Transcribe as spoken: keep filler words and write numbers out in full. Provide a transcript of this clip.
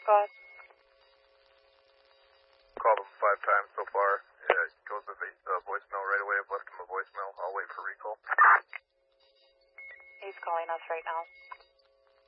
squad. Called him five times so far. Yeah, it goes with a uh, voicemail right away. I've left him a voicemail. I'll wait for recall. He's calling us right now.